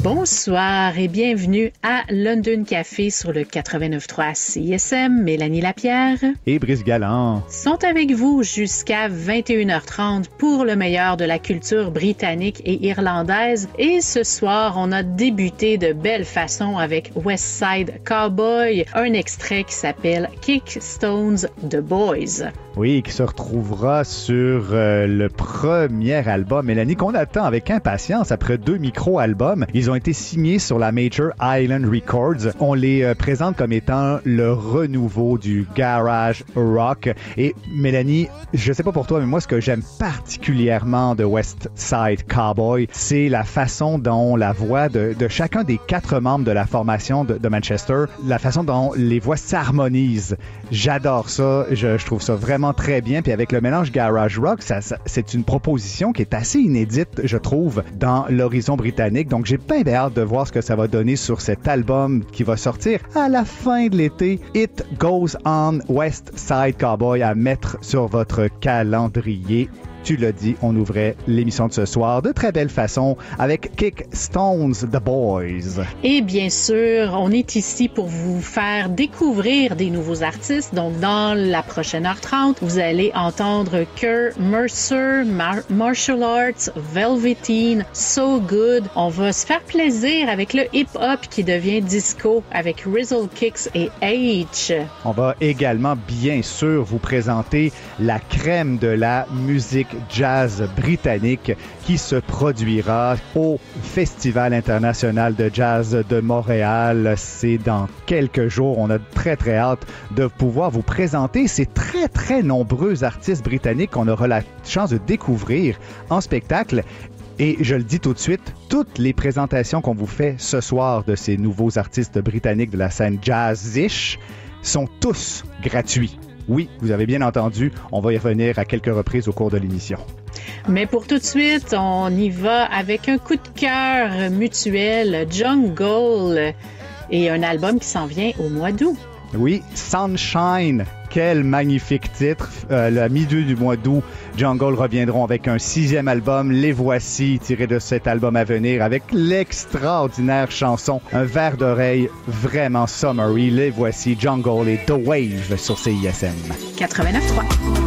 Bonsoir et bienvenue à London Café sur le 89.3 CISM. Mélanie Lapierre et Brice Galland sont avec vous jusqu'à 21h30 pour le meilleur de la culture britannique et irlandaise. Et ce soir, on a débuté de belle façon avec West Side Cowboy, un extrait qui s'appelle Kickstones The Boys. Oui, qui se retrouvera sur le premier album, Mélanie, qu'on attend avec impatience après 2 micro-albums. Ils ont été signés sur la Major Island Records. On les présente comme étant le renouveau du garage rock. Et Mélanie, je sais pas pour toi, mais moi, ce que j'aime particulièrement de West Side Cowboy, c'est la façon dont la voix de chacun des 4 membres de la formation de Manchester, la façon dont les voix s'harmonisent. J'adore ça. Je trouve ça vraiment très bien. Puis avec le mélange garage rock, c'est une proposition qui est assez inédite, je trouve, dans l'horizon britannique. Donc, j'ai bien hâte de voir ce que ça va donner sur cet album qui va sortir à la fin de l'été. It Goes On, West Side Cowboy, à mettre sur votre calendrier. Tu l'as dit, on ouvrait l'émission de ce soir de très belle façon avec Kickstones The Boys. Et bien sûr, on est ici pour vous faire découvrir des nouveaux artistes. Donc, dans la prochaine heure 30, vous allez entendre Kerr, Mercer, Martial Arts, Velveteen, So Good. On va se faire plaisir avec le hip-hop qui devient disco avec Rizzle Kicks et H. On va également, bien sûr, vous présenter la crème de la musique jazz britannique qui se produira au Festival international de jazz de Montréal. C'est dans quelques jours. On a très, très hâte de pouvoir vous présenter ces très, très nombreux artistes britanniques qu'on aura la chance de découvrir en spectacle. Et je le dis tout de suite, toutes les présentations qu'on vous fait ce soir de ces nouveaux artistes britanniques de la scène jazz-ish sont tous gratuits. Oui, vous avez bien entendu, on va y revenir à quelques reprises au cours de l'émission. Mais pour tout de suite, on y va avec un coup de cœur mutuel, Jungle, et un album qui s'en vient au mois d'août. Oui, Sunshine, quel magnifique titre. Le milieu du mois d'août, Jungle reviendront avec un 6e album. Les voici, tirés de cet album à venir, avec l'extraordinaire chanson, un verre d'oreille vraiment summery. Les voici, Jungle et The Wave sur CISM. 89.3.